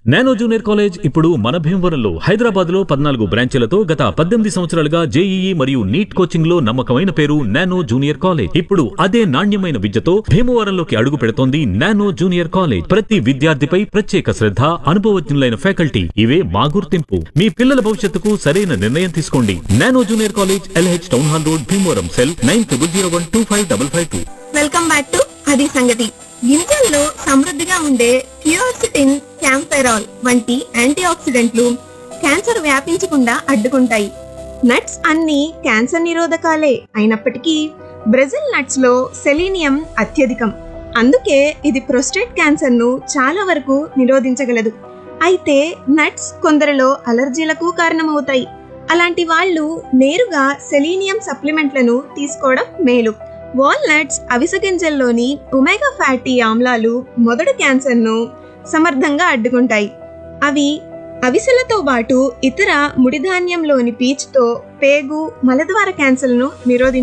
Nano junior college ఇప్పుడు మన భీమవరంలో హైదరాబాద్ లో 14 బ్రాంచీలతో గత 18 సంవత్సరాలుగా జేఈఈ మరియు నీట్ కోచింగ్ లో నమ్మకమైన పేరు నానో జూనియర్ కాలేజ్. ఇప్పుడు అదే నాణ్యమైన విద్యతో భీమవరంలోకి అడుగు పెడుతోంది నానో జూనియర్ కాలేజ్. ప్రతి విద్యార్థిపై ప్రత్యేక శ్రద్ధ, అనుభవజ్ఞులైన ఫ్యాకల్టీ, ఇవే మా గుర్తింపు. మీ పిల్లల భవిష్యత్తుకు సరైన నిర్ణయం తీసుకోండి. Nano junior college, LH town hall road, Bhimavaram. Cell 9001255552. Welcome back to అది సంగతి. గింజల్లో సమృద్ధిగా ఉండే క్యూర్సిటిన్, క్యాంఫెరాల్ వంటి యాంటీ ఆక్సిడెంట్లు క్యాన్సర్ వ్యాపించకుండా అడ్డుకుంటాయి. నట్స్ అన్ని క్యాన్సర్ నిరోధకాలే అయినప్పటికీ బ్రెజిల్ నట్స్ లో సెలీనియం అత్యధికం. అందుకే ఇది ప్రోస్టేట్ క్యాన్సర్ ను చాలా వరకు నిరోధించగలదు. అయితే నట్స్ కొందరిలో అలర్జీలకు కారణమవుతాయి. అలాంటి వాళ్ళు నేరుగా సెలీనియం సప్లిమెంట్లను తీసుకోవడం మేలు. వాల్నట్స్, అవిసె గింజల్లోని ఒమేగా ఫ్యాటీ ఆమ్లాలు మొదటి క్యాన్సర్ను సమర్థంగా అడ్డుకుంటాయి. అవి అవిసెలతో పాటు ఇతర ముడిధాన్యంలోని పీచుతో పేగు, మలద్వార క్యాన్సర్ను నిరోధించగలవు.